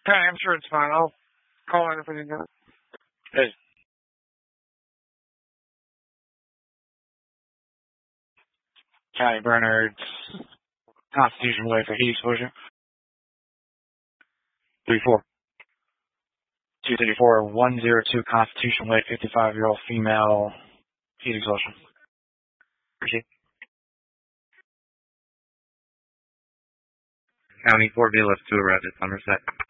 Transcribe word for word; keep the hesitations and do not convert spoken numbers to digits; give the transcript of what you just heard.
Okay, I'm sure it's fine. I'll call in if I need to. Hey. County Bernard's Constitution Way for heat exposure. three four. two thirty-four, one oh two Constitution Way, fifty-five-year-old female, heat exhaustion. Proceed. County four B left to arrive at Somerset.